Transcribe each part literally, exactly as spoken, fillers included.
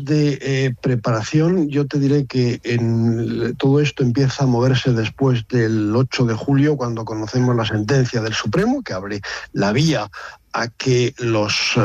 temas de eh, preparación, yo te diré que en, todo esto empieza a moverse después del ocho de julio, cuando conocemos la sentencia del Supremo, que abre la vía a que los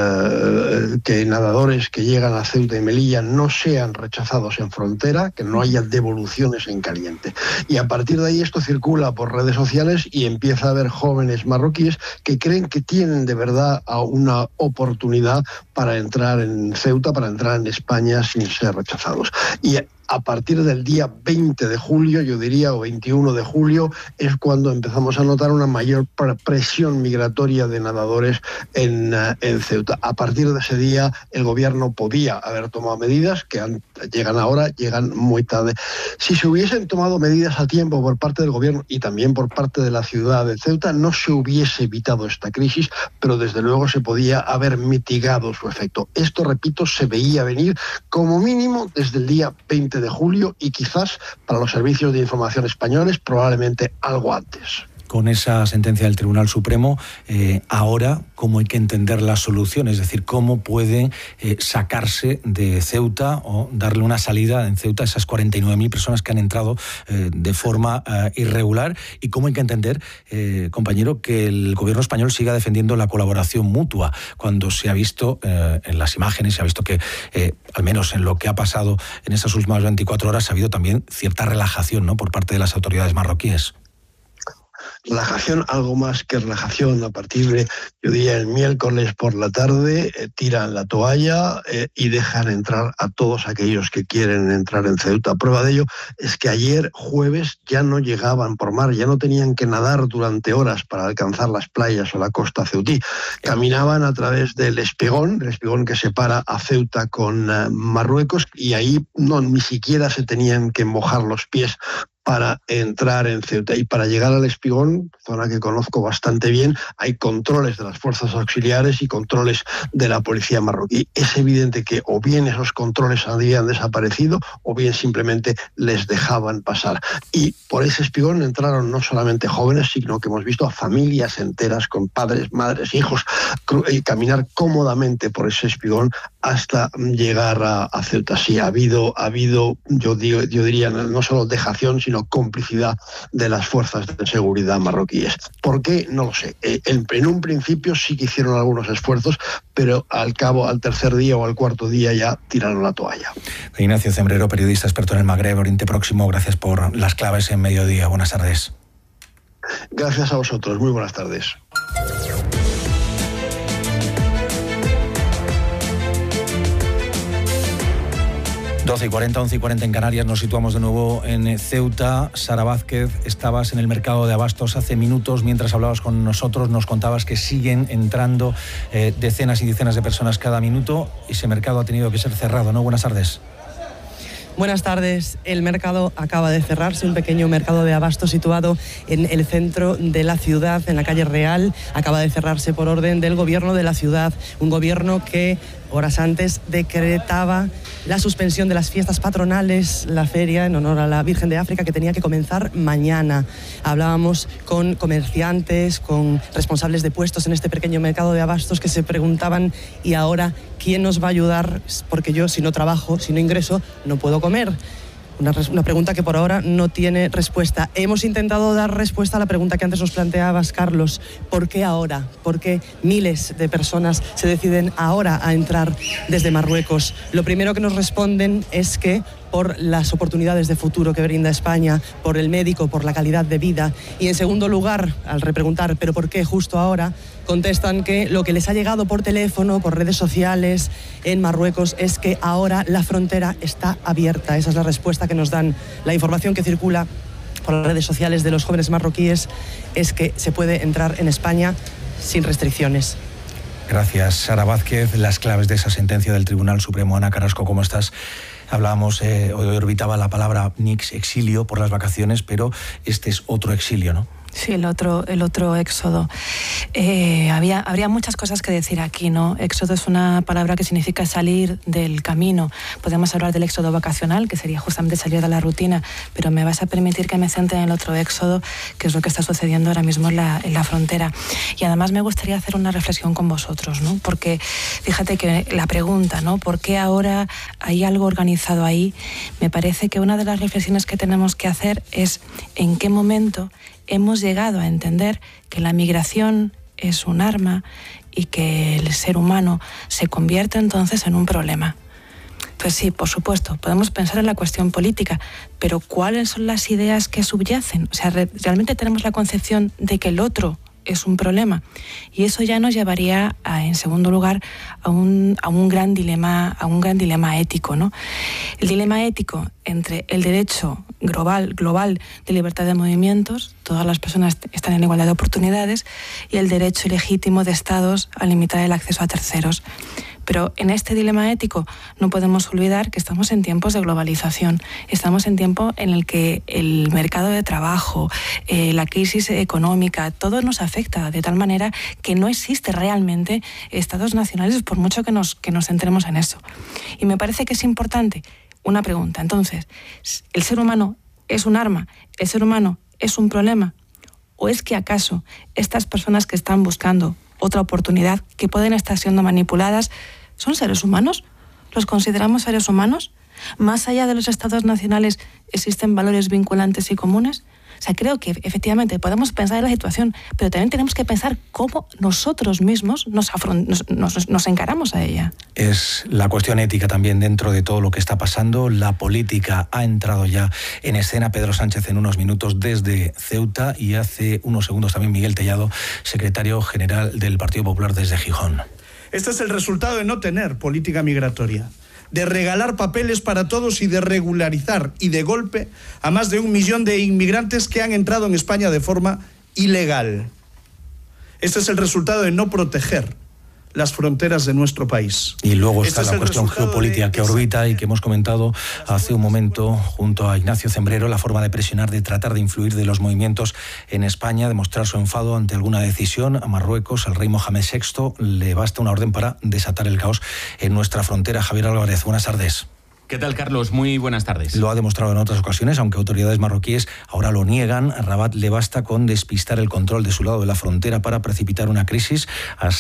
eh, que nadadores que llegan a Ceuta y Melilla no sean rechazados en frontera, que no haya devoluciones en caliente. Y a partir de ahí esto circula por redes sociales y empieza a haber jóvenes marroquíes que creen que tienen de verdad una oportunidad para entrar en Ceuta, para entrar en España sin ser rechazados. Y a partir del día veinte de julio, yo diría, o veintiuno de julio, es cuando empezamos a notar una mayor presión migratoria de nadadores en, en Ceuta. A partir de ese día, el gobierno podía haber tomado medidas que han, llegan ahora, llegan muy tarde. Si se hubiesen tomado medidas a tiempo por parte del gobierno y también por parte de la ciudad de Ceuta, no se hubiese evitado esta crisis, pero desde luego se podía haber mitigado su efecto. Esto, repito, se veía venir como mínimo desde el día veinte de julio y quizás para los servicios de información españoles probablemente algo antes. Con esa sentencia del Tribunal Supremo, eh, ahora, ¿cómo hay que entender la solución? Es decir, ¿cómo pueden eh, sacarse de Ceuta o darle una salida en Ceuta a esas cuarenta y nueve mil personas que han entrado eh, de forma eh, irregular? ¿Y cómo hay que entender, eh, compañero, que el gobierno español siga defendiendo la colaboración mutua cuando se ha visto eh, en las imágenes, se ha visto que, eh, al menos en lo que ha pasado en esas últimas veinticuatro horas, ha habido también cierta relajación, ¿no?, por parte de las autoridades marroquíes? Relajación, algo más que relajación. A partir de, yo diría, el miércoles por la tarde, eh, tiran la toalla eh, y dejan entrar a todos aquellos que quieren entrar en Ceuta. Prueba de ello es que ayer, jueves, ya no llegaban por mar, ya no tenían que nadar durante horas para alcanzar las playas o la costa ceutí. Caminaban a través del Espigón, el Espigón que separa a Ceuta con uh, Marruecos, y ahí no, ni siquiera se tenían que mojar los pies para entrar en Ceuta. Y para llegar al Espigón, zona que conozco bastante bien, hay controles de las fuerzas auxiliares y controles de la policía marroquí. Es evidente que o bien esos controles habían desaparecido o bien simplemente les dejaban pasar. Y por ese Espigón entraron no solamente jóvenes, sino que hemos visto a familias enteras con padres, madres, hijos, y caminar cómodamente por ese Espigón hasta llegar a, a Ceuta. Sí, ha habido, ha habido yo, digo, yo diría, no solo dejación, sino complicidad de las fuerzas de seguridad marroquíes. ¿Por qué? No lo sé. En, en un principio sí que hicieron algunos esfuerzos, pero al cabo, al tercer día o al cuarto día ya tiraron la toalla. Ignacio Cembrero, periodista experto en el Magreb, Oriente Próximo, gracias por las claves en Mediodía. Buenas tardes. Gracias a vosotros. Muy buenas tardes. doce y cuarenta, once y cuarenta en Canarias, nos situamos de nuevo en Ceuta. Sara Vázquez, estabas en el mercado de abastos hace minutos, mientras hablabas con nosotros nos contabas que siguen entrando eh, decenas y decenas de personas cada minuto. Ese mercado ha tenido que ser cerrado, ¿no? Buenas tardes. Buenas tardes. El mercado acaba de cerrarse, un pequeño mercado de abastos situado en el centro de la ciudad, en la calle Real. Acaba de cerrarse por orden del gobierno de la ciudad, un gobierno que horas antes decretaba la suspensión de las fiestas patronales, la feria en honor a la Virgen de África, que tenía que comenzar mañana. Hablábamos con comerciantes, con responsables de puestos en este pequeño mercado de abastos que se preguntaban: ¿y ahora quién nos va a ayudar? Porque yo, si no trabajo, si no ingreso, no puedo comer. Una, una pregunta que por ahora no tiene respuesta. Hemos intentado dar respuesta a la pregunta que antes nos planteabas, Carlos. ¿Por qué ahora? ¿Por qué miles de personas se deciden ahora a entrar desde Marruecos? Lo primero que nos responden es que por las oportunidades de futuro que brinda España, por el médico, por la calidad de vida. Y en segundo lugar, al repreguntar ¿pero por qué justo ahora?, contestan que lo que les ha llegado por teléfono, por redes sociales en Marruecos, es que ahora la frontera está abierta. Esa es la respuesta que nos dan. La información que circula por las redes sociales de los jóvenes marroquíes es que se puede entrar en España sin restricciones. Gracias, Sara Vázquez. Las claves de esa sentencia del Tribunal Supremo. Ana Carrasco, ¿cómo estás? Hablábamos, eh, hoy orbitaba la palabra Nix, exilio por las vacaciones, pero este es otro exilio, ¿no? Sí, el otro, el otro éxodo. Eh, había, habría muchas cosas que decir aquí, ¿no? Éxodo es una palabra que significa salir del camino. Podemos hablar del éxodo vacacional, que sería justamente salir de la rutina, pero me vas a permitir que me centre en el otro éxodo, que es lo que está sucediendo ahora mismo en la, en la frontera. Y además me gustaría hacer una reflexión con vosotros, ¿no? Porque fíjate que la pregunta, ¿no? ¿Por qué ahora hay algo organizado ahí? Me parece que una de las reflexiones que tenemos que hacer es en qué momento hemos llegado a entender que la migración es un arma y que el ser humano se convierte entonces en un problema. Pues sí, por supuesto, podemos pensar en la cuestión política, pero ¿cuáles son las ideas que subyacen? O sea, re- realmente tenemos la concepción de que el otro es un problema, y eso ya nos llevaría a, en segundo lugar, a un, a un gran dilema, a un gran dilema ético, ¿no? El dilema ético entre el derecho global, global de libertad de movimientos, todas las personas están en igualdad de oportunidades, y el derecho legítimo de Estados a limitar el acceso a terceros. Pero en este dilema ético no podemos olvidar que estamos en tiempos de globalización, estamos en tiempo en el que el mercado de trabajo, eh, la crisis económica, todo nos afecta de tal manera que no existe realmente estados nacionales, por mucho que nos, que nos centremos en eso. Y me parece que es importante una pregunta. Entonces, ¿el ser humano es un arma? ¿El ser humano es un problema? ¿O es que acaso estas personas que están buscando otra oportunidad, que pueden estar siendo manipuladas, son seres humanos? ¿Los consideramos seres humanos? ¿Más allá de los estados nacionales existen valores vinculantes y comunes? O sea, creo que efectivamente podemos pensar en la situación, pero también tenemos que pensar cómo nosotros mismos nos, afront- nos, nos, nos encaramos a ella. Es la cuestión ética también dentro de todo lo que está pasando. La política ha entrado ya en escena. Pedro Sánchez en unos minutos desde Ceuta, y hace unos segundos también Miguel Tellado, secretario general del Partido Popular desde Gijón. Este es el resultado de no tener política migratoria, de regalar papeles para todos y de regularizar y de golpe a más de un millón de inmigrantes que han entrado en España de forma ilegal. Este es el resultado de no proteger las fronteras de nuestro país. Y luego está Este la es cuestión geopolítica de... que orbita y que hemos comentado hace un momento junto a Ignacio Zembrero, la forma de presionar, de tratar de influir de los movimientos en España, de mostrar su enfado ante alguna decisión. A Marruecos, al rey Mohamed sexto, le basta una orden para desatar el caos en nuestra frontera. Javier Álvarez, buenas tardes. ¿Qué tal, Carlos? Muy buenas tardes. Lo ha demostrado en otras ocasiones, aunque autoridades marroquíes ahora lo niegan. A Rabat le basta con despistar el control de su lado de la frontera para precipitar una crisis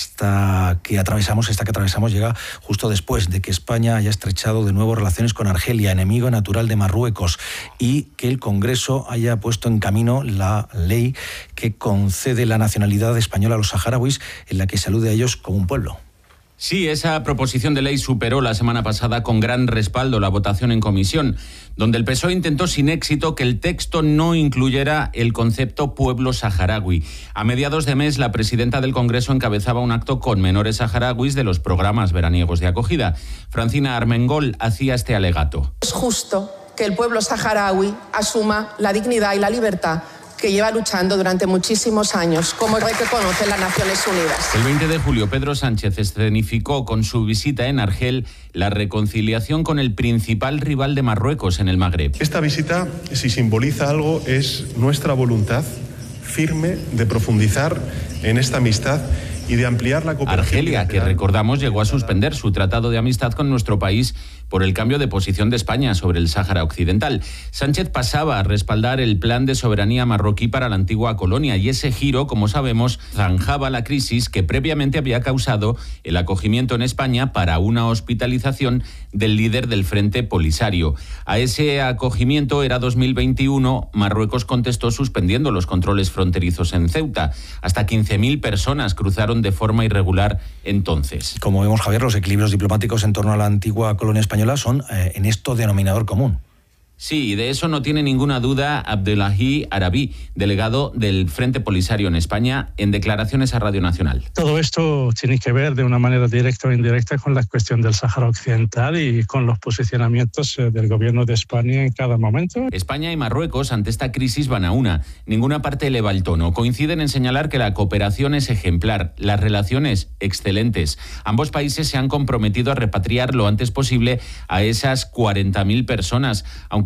hasta que atravesamos, esta que atravesamos llega justo después de que España haya estrechado de nuevo relaciones con Argelia, enemigo natural de Marruecos, y que el Congreso haya puesto en camino la ley que concede la nacionalidad española a los saharauis, en la que se alude a ellos como un pueblo. Sí, esa proposición de ley superó la semana pasada con gran respaldo la votación en comisión, donde el P S O E intentó sin éxito que el texto no incluyera el concepto pueblo saharaui. A mediados de mes, la presidenta del Congreso encabezaba un acto con menores saharauis de los programas veraniegos de acogida. Francina Armengol hacía este alegato. Es justo que el pueblo saharaui asuma la dignidad y la libertad que lleva luchando durante muchísimos años, como reconoce las Naciones Unidas. El veinte de julio, Pedro Sánchez escenificó con su visita en Argel la reconciliación con el principal rival de Marruecos en el Magreb. Esta visita, si simboliza algo, es nuestra voluntad firme de profundizar en esta amistad y de ampliar la cooperación. Argelia, que recordamos llegó a suspender su tratado de amistad con nuestro país por el cambio de posición de España sobre el Sáhara Occidental. Sánchez pasaba a respaldar el plan de soberanía marroquí para la antigua colonia, y ese giro, como sabemos, zanjaba la crisis que previamente había causado el acogimiento en España para una hospitalización del líder del Frente Polisario. A ese acogimiento era dos mil veintiuno, Marruecos contestó suspendiendo los controles fronterizos en Ceuta. Hasta quince mil personas cruzaron de forma irregular entonces. Como vemos, Javier, los equilibrios diplomáticos en torno a la antigua colonia española son eh, en esto denominador común. Sí, de eso no tiene ninguna duda Abdelahi Arabi, delegado del Frente Polisario en España, en declaraciones a Radio Nacional. Todo esto tiene que ver de una manera directa o indirecta con la cuestión del Sáhara Occidental y con los posicionamientos del gobierno de España en cada momento. España y Marruecos ante esta crisis van a una. Ninguna parte eleva el tono. Coinciden en señalar que la cooperación es ejemplar, las relaciones excelentes. Ambos países se han comprometido a repatriar lo antes posible a esas cuarenta mil personas, aunque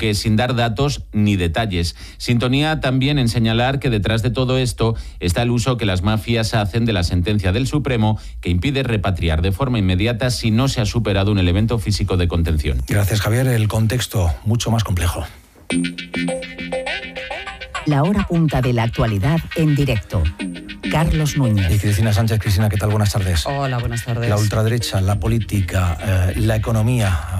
aunque sin dar datos ni detalles. Sintonía también en señalar que detrás de todo esto está el uso que las mafias hacen de la sentencia del Supremo, que impide repatriar de forma inmediata si no se ha superado un elemento físico de contención. Gracias, Javier. El contexto mucho más complejo. La hora punta de la actualidad en directo. Carlos Núñez. Y Cristina Sánchez. Cristina, ¿qué tal? Buenas tardes. Hola, buenas tardes. La ultraderecha, la política, eh, la economía